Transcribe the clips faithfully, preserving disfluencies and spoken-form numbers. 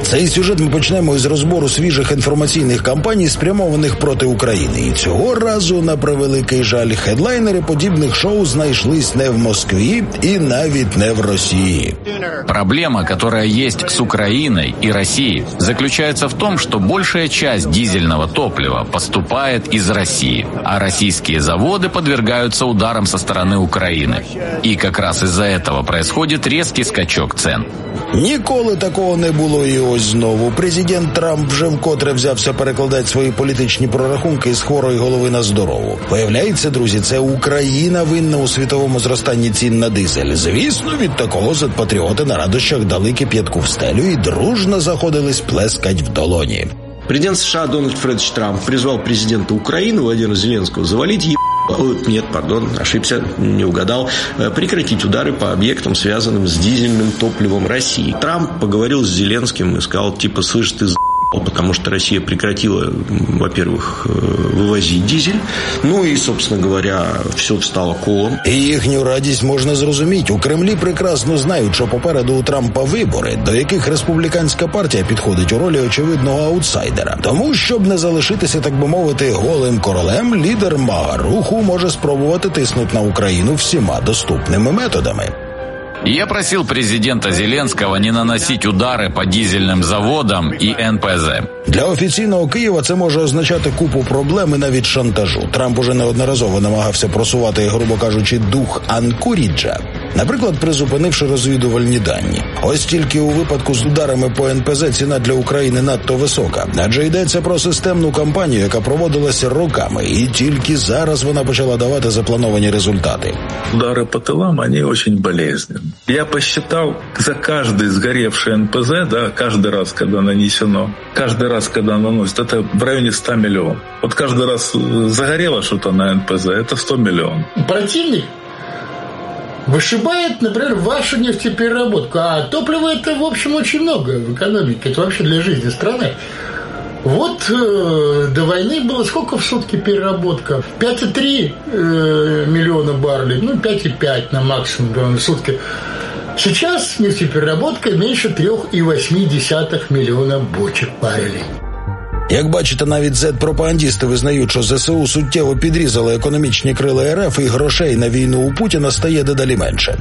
Цей сюжет ми почнемо із розбору свіжих інформаційних кампаній, спрямованих проти України. І цього разу, на превеликий жаль, хедлайнери подібних шоу знайшлись не в Москві і навіть не в Росії. Проблема, которая есть с Украиной и Россией, заключается в том, что большая часть дизельного топлива поступает из России, а российские заводы подвергаются ударам со стороны Украины. И как раз из-за этого происходит резкий скачок цен. Ніколи такого не було, і ось знову. Президент Трамп вже вкотре взявся перекладати свої політичні прорахунки з хворої голови на здорову. Виявляється, друзі, це Україна винна у світовому зростанні цін на дизель. Звісно, від такого зет-патріоти на радощах дали кип'ятку в стелю і дружно заходились плескать в долоні. Президент США Дональд Фредович Трамп призвал президента Украины Владимира Зеленского завалить еб... Нет, пардон, ошибся, не угадал. Прекратить удары по объектам, связанным с дизельным топливом России. Трамп поговорил с Зеленским и сказал, типа, слышь, ты за***л, потому что Россия прекратила, во-первых, вывозить дизель. Ну и, собственно говоря, все встало колом. І їхню радість можна зрозуміти. У Кремлі прекрасно знають, що попереду у Трампа вибори, до яких республіканська партія підходить у ролі очевидного аутсайдера. Тому, щоб не залишитися, так би мовити, голим королем, лідер МАГА-руху може спробувати тиснути на Україну всіма доступними методами. Я просил президента Зеленского не наносить удары по дизельным заводам и ен пе зе. Для офіційного Києва це може означати купу проблем і навіть шантажу. Трамп уже неодноразово намагався просувати, грубо кажучи, дух Анкоріджа. Наприклад, призупинивши розвідувальні дані. Ось тільки у випадку з ударами по ен пе зе ціна для України надто висока. Адже йдеться про системну кампанію, яка проводилася роками. І тільки зараз вона почала давати заплановані результати. Удары по тылам, они очень болезненны. Я посчитал, за каждый сгоревший эн пе зэ, да, каждый раз, когда нанесено, каждый раз, когда наносит, это в районе ста миллионов. Вот каждый раз загорело что-то на эн пе зэ, это сто миллионов. Противник вышибает, например, вашу нефтепереработку. А топлива это, в общем, очень много в экономике. Это вообще для жизни страны. Вот э, до войны было сколько в сутки переработка? пять целых три э, миллиона баррелей, ну пять целых пять на максимум в сутки. Сейчас нефтепереработка меньше три целых восемь десятых миллиона бочек баррелей. Як бачите, навіть зет-пропагандісти визнають, що зе се у суттєво підрізали економічні крила ер еф і грошей на війну у Путіна стає дедалі менше.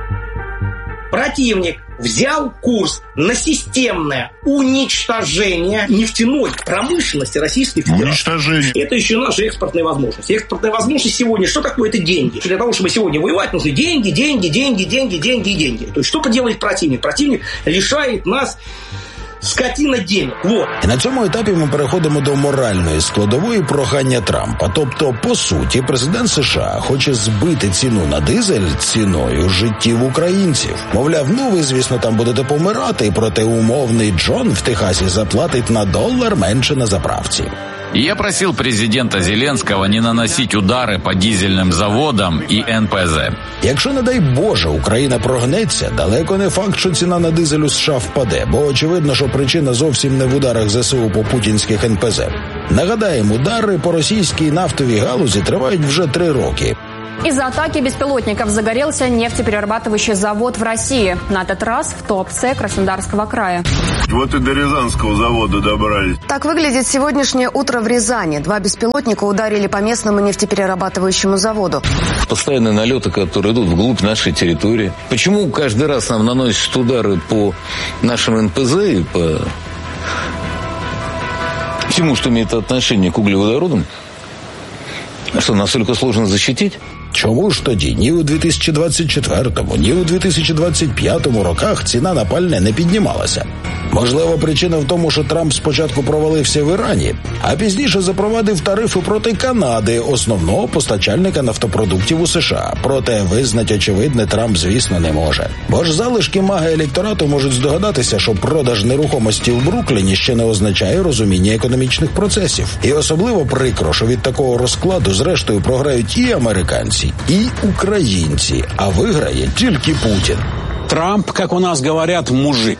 Противник взял курс на системное уничтожение нефтяной промышленности Российской Федерации. Уничтожение. Это еще наши экспортные возможности. Экспортные возможности сегодня, что такое? Это деньги. Для того, чтобы сегодня воевать, нужны деньги, деньги, деньги, деньги, деньги и деньги. То есть, что поделает противник? Противник лишает нас скотина денег. Вот. І на цьому етапі ми переходимо до моральної складової прохання Трампа. Тобто, по суті, президент США хоче збити ціну на дизель ціною життів українців. Мовляв, ну ви, звісно, там будете помирати, проте умовний Джон в Техасі заплатить на долар менше на заправці. Я просил президента Зеленского не наносить удары по дизельным заводам и ен пе зе. Якщо, не дай Боже, Україна прогнеться, далеко не факт, що ціна на дизель у США впаде, бо очевидно, що причина зовсім не в ударах зе се у по путінських ен пе зе. Нагадаємо, удари по російській нафтовій галузі тривають вже три роки. Из-за атаки беспилотников загорелся нефтеперерабатывающий завод в России. На этот раз в Туапсе Краснодарского края. Вот и до Рязанского завода добрались. Так выглядит сегодняшнее утро в Рязани. Два беспилотника ударили по местному нефтеперерабатывающему заводу. Постоянные налеты, которые идут вглубь нашей территории. Почему каждый раз нам наносят удары по нашим эн пе зэ и по всему, что имеет отношение к углеводородам? Что, настолько сложно защитить? Чому ж тоді ні у дві тисячі двадцять четвертому, ні у дві тисячі двадцять п'ятому роках ціна на пальне не піднімалася? Можливо, причина в тому, що Трамп спочатку провалився в Ірані, а пізніше запровадив тарифи проти Канади, основного постачальника нафтопродуктів у США. Проте визнати очевидне Трамп, звісно, не може. Бо ж залишки мага-електорату можуть здогадатися, що продаж нерухомості в Брукліні ще не означає розуміння економічних процесів. І особливо прикро, що від такого розкладу зрештою програють і американці, і українці, а виграє тільки Путін. Трамп, как у нас говорят, мужик.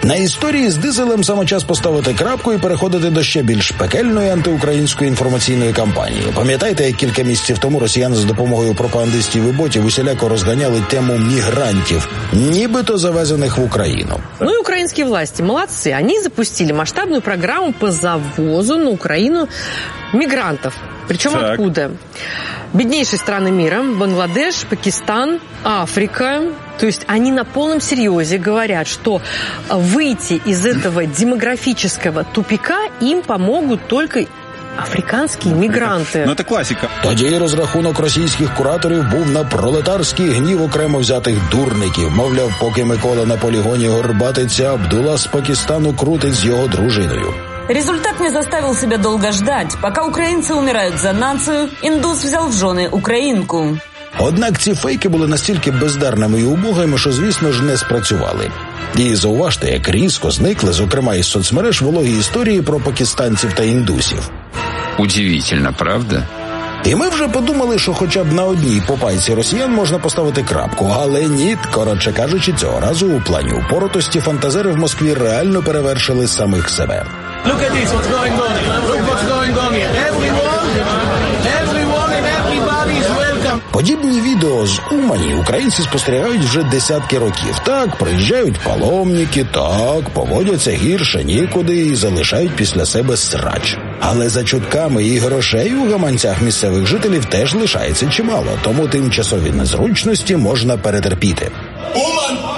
На історії з дизелем саме час поставити крапку і переходити до ще більш пекельної антиукраїнської інформаційної кампанії. Пам'ятаєте, як кілька місяців тому росіяни за допомогою пропагандистів і ботів усіляко розганяли тему мігрантів, нібито завезених в Україну. Ну и украинские власти молодцы. Они запустили масштабную программу по завозу на Украину мигрантов. Причем так. Откуда? Беднейшие страны мира, Бангладеш, Пакистан, Африка. То есть они на полном серьезе говорят, что выйти из этого демографического тупика им помогут только африканські мігранти. Ну, це класика. Тоді розрахунок російських кураторів був на пролетарський гнів окремо взятих дурників. Мовляв, поки Микола на полігоні горбатиться, Абдула з Пакистану крутить з його дружиною. Результат не заставил себя долго ждать. Пока украинцы умирают за нацию, индус взял в жены украинку. Однак ці фейки були настільки бездарними і убогими, що, звісно ж, не спрацювали. І зауважте, як різко зникли, зокрема із соцмереж, вологі історії про пакистанців та індусів. Удивительно, правда? І ми вже подумали, що хоча б на одній попайці росіян можна поставити крапку. Але ні, коротше кажучи, цього разу у плані упоротості фантазери в Москві реально перевершили самих себе. Look at this, what's going on? Look what's going on here. Everyone, everyone and everybody is welcome. Подібні відео з Умані українці спостерігають вже десятки років. Так, приїжджають паломники, так, поводяться гірше нікуди і залишають після себе срач. Але за чутками і грошей у гаманцях місцевих жителів теж лишається чимало, тому тимчасові незручності можна перетерпіти. Уман!